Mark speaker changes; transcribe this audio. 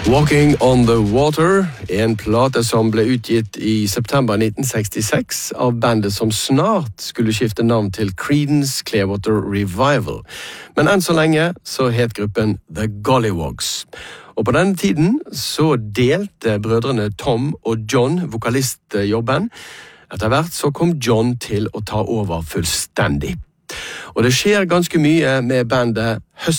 Speaker 1: Walking on the Water, en plate som ble utgitt i september 1966 av bandet som snart skulle skifte navn til Creedence Clearwater Revival. Men enn så lenge så het gruppen The Golliwogs. Og på denne tiden så delte brødrene Tom og John vokalistjobben. Etter hvert så kom John til å ta over fullstendig. Og det skjer ganske mye med bandet